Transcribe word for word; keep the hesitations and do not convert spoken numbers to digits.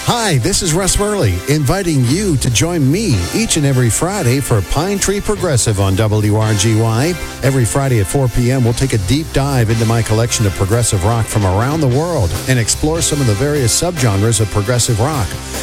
Hi, this is Russ Murley, inviting you to join me each and every Friday for Pine Tree Progressive on W R G Y. Every Friday at four p.m., we'll take a deep dive into my collection of progressive rock from around the world and explore some of the various subgenres of progressive rock.